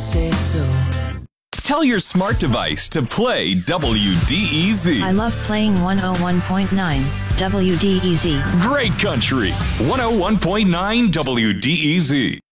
say so. Tell your smart device to play WDEZ. I love playing 101.9 WDEZ. Great country. 101.9 WDEZ.